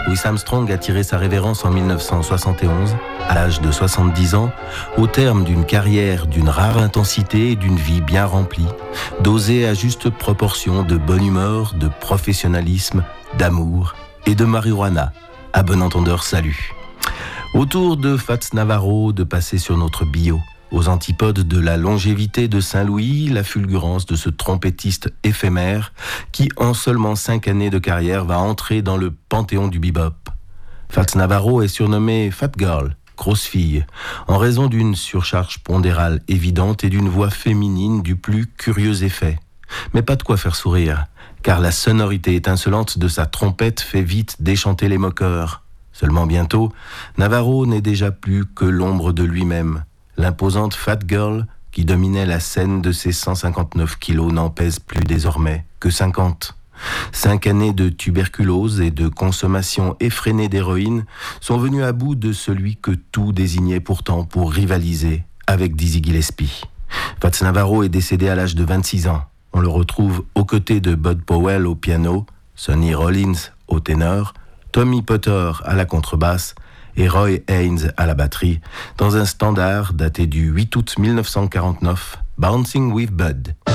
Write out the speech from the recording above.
Louis Armstrong a tiré sa révérence en 1971, à l'âge de 70 ans, au terme d'une carrière d'une rare intensité et d'une vie bien remplie, dosée à juste proportion de bonne humeur, de professionnalisme, d'amour et de marijuana. À bon entendeur, salut. Autour de Fats Navarro de passer sur notre bio, aux antipodes de la longévité de Saint-Louis, la fulgurance de ce trompettiste éphémère qui, en seulement 5 années de carrière, va entrer dans le panthéon du bebop. Fats Navarro est surnommé Fat Girl, grosse fille, en raison d'une surcharge pondérale évidente et d'une voix féminine du plus curieux effet. Mais pas de quoi faire sourire, car la sonorité étincelante de sa trompette fait vite déchanter les moqueurs. Seulement bientôt, Navarro n'est déjà plus que l'ombre de lui-même. L'imposante Fat Girl, qui dominait la scène de ses 159 kilos, n'en pèse plus désormais que 50. 5 années de tuberculose et de consommation effrénée d'héroïne sont venues à bout de celui que tout désignait pourtant pour rivaliser avec Dizzy Gillespie. Fats Navarro est décédé à l'âge de 26 ans. On le retrouve aux côtés de Bud Powell au piano, Sonny Rollins au ténor, Tommy Potter à la contrebasse et Roy Haynes à la batterie, dans un standard daté du 8 août 1949, Bouncing with Bud.